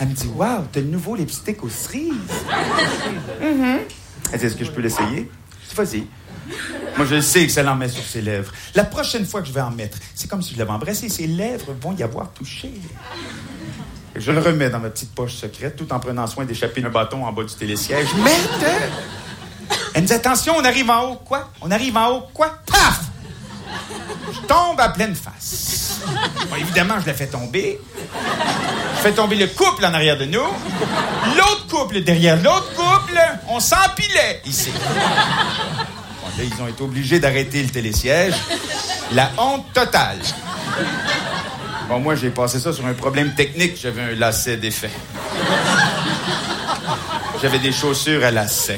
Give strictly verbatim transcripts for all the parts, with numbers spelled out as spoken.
Elle me dit, « Wow, t'as le nouveau lipstick aux cerises. » mm-hmm. Elle dit, « Est-ce que je peux l'essayer? » Je dis, « Vas-y. » Moi, je sais que ça l'en met sur ses lèvres. La prochaine fois que je vais en mettre, c'est comme si je l'avais embrassé. Ses lèvres vont y avoir touché. Et je le remets dans ma petite poche secrète, tout en prenant soin d'échapper un bâton en bas du télésiège. Mais... Elle me dit, attention, on arrive en haut. Quoi? On arrive en haut. Quoi? Paf! Je tombe à pleine face. Bon, évidemment, je la fais tomber. Je fais tomber le couple en arrière de nous. L'autre couple derrière l'autre couple. On s'empilait ici. Bon, là, ils ont été obligés d'arrêter le télésiège. La honte totale. Bon, moi, j'ai passé ça sur un problème technique. J'avais un lacet défait. J'avais des chaussures à lacet.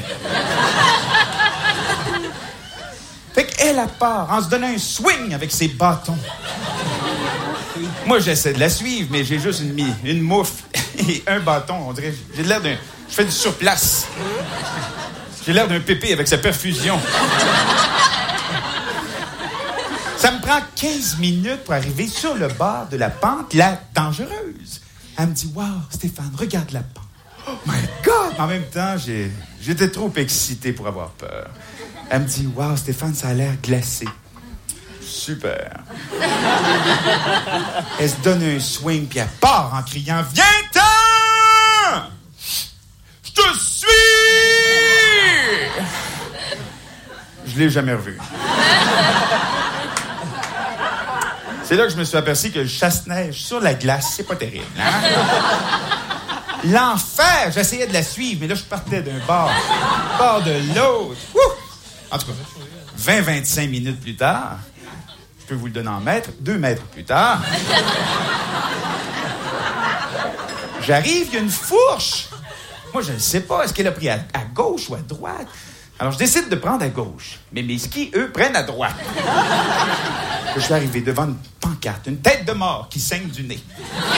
Fait qu'elle, elle part en se donnant un swing avec ses bâtons. Moi, j'essaie de la suivre, mais j'ai juste une, une moufle et un bâton. On dirait, j'ai l'air d'un... Je fais du surplace. J'ai l'air d'un pépé avec sa perfusion. Ça me prend quinze minutes pour arriver sur le bord de la pente, la dangereuse. Elle me dit, « Wow, Stéphane, regarde la pente. » Oh my God! En même temps, j'ai, j'étais trop excité pour avoir peur. Elle me dit, « Wow, Stéphane, ça a l'air glacé. » Super. Elle se donne un swing, puis elle part en criant, « Viens-t'en! Je te suis! » Je l'ai jamais revu. C'est là que je me suis aperçu que le chasse-neige sur la glace, c'est pas terrible, hein? L'enfer! J'essayais de la suivre, mais là, je partais d'un bord, bord de l'autre. Ouh! En tout cas, vingt à vingt-cinq minutes plus tard, je peux vous le donner en mètres, deux mètres plus tard, j'arrive, il y a une fourche. Moi, je ne sais pas, est-ce qu'elle a pris à, à gauche ou à droite? Alors, je décide de prendre à gauche, mais mes skis, eux, prennent à droite. Je suis arrivé devant une pancarte, une tête de mort qui saigne du nez.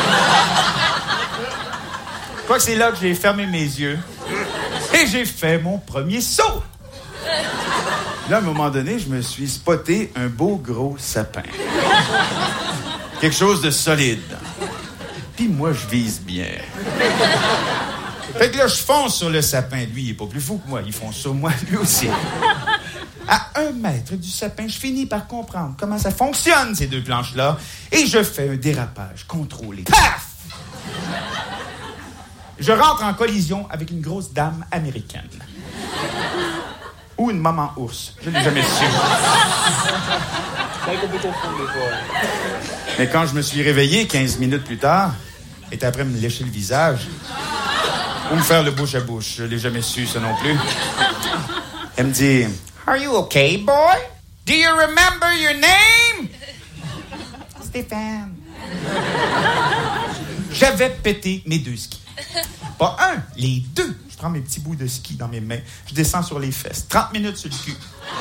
Je crois que c'est là que j'ai fermé mes yeux et j'ai fait mon premier saut. Là, à un moment donné, je me suis spoté un beau gros sapin. Quelque chose de solide. Puis moi, je vise bien. Fait que là, je fonce sur le sapin. Lui, il est pas plus fou que moi. Il fonce sur moi, lui aussi. À un mètre du sapin, je finis par comprendre comment ça fonctionne, ces deux planches-là, et je fais un dérapage contrôlé. Paf! Je rentre en collision avec une grosse dame américaine. Ou une maman ours. Je ne l'ai jamais su. C'est vrai qu'on peut confondre des fois. Mais quand je me suis réveillé, quinze minutes plus tard, elle était après me lécher le visage ou me faire le bouche à bouche. Je ne l'ai jamais su, ça non plus. Elle me dit, « Are you okay, boy? Do you remember your name? » Stéphane. J'avais pété mes deux skis. Pas un, les deux. Je prends mes petits bouts de ski dans mes mains. Je descends sur les fesses. trente minutes sur le cul.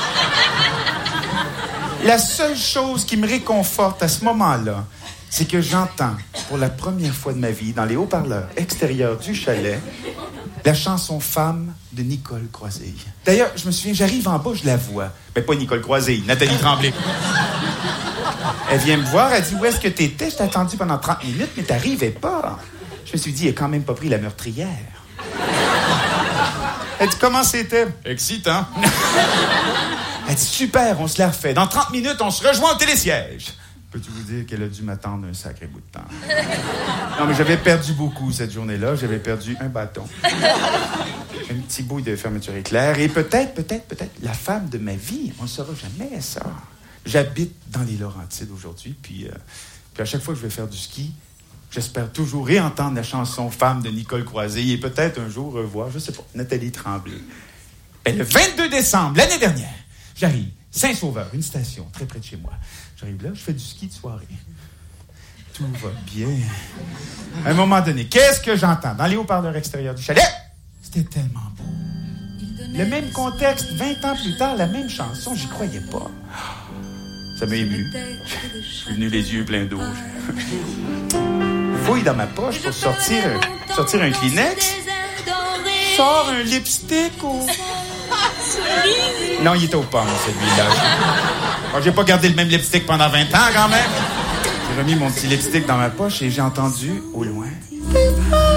La seule chose qui me réconforte à ce moment-là, c'est que j'entends, pour la première fois de ma vie, dans les haut-parleurs extérieurs du chalet, la chanson « Femme » de Nicole Croisille. D'ailleurs, je me souviens, j'arrive en bas, je la vois. Mais pas Nicole Croisille, Nathalie Tremblay. Elle vient me voir, elle dit « Où est-ce que t'étais? Je t'ai attendu pendant trente minutes, mais t'arrivais pas. » Je me suis dit, il a quand même pas pris la meurtrière. Elle dit, comment c'était? Excitant. Elle dit, super, on se la refait. Dans trente minutes, on se rejoint au télésiège. Peux-tu vous dire qu'elle a dû m'attendre un sacré bout de temps? Non, mais j'avais perdu beaucoup cette journée-là. J'avais perdu un bâton. Un petit bout de fermeture éclair. Et peut-être, peut-être, peut-être, la femme de ma vie. On ne saura jamais ça. J'habite dans les Laurentides aujourd'hui, puis, euh, puis à chaque fois que je vais faire du ski, j'espère toujours réentendre la chanson « Femme » de Nicole Croisille et peut-être un jour revoir, je sais pas, Nathalie Tremblay. Ben, le vingt-deux décembre, l'année dernière, j'arrive, Saint-Sauveur, une station très près de chez moi. J'arrive là, je fais du ski de soirée. Tout va bien. À un moment donné, qu'est-ce que j'entends dans les haut-parleurs extérieurs du chalet? C'était tellement beau. Le même contexte, vingt ans plus tard, la même chanson, j'y croyais pas. Ça m'a ému. Je suis venu les yeux pleins d'eau. Fouille dans ma poche pour sortir un, sortir un Kleenex. Sors un lipstick ou... Non, il était aux pommes, celui-là. Alors, j'ai pas gardé le même lipstick pendant vingt ans, quand même. J'ai remis mon petit lipstick dans ma poche et j'ai entendu, au loin...